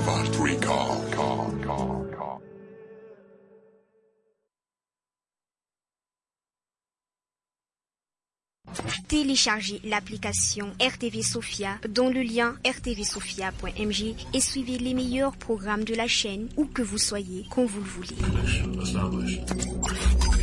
Avant Recall. Téléchargez l'application RTV Sophia dans le lien rtvsophia.mg et suivez les meilleurs programmes de la chaîne où que vous soyez, quand vous le voulez.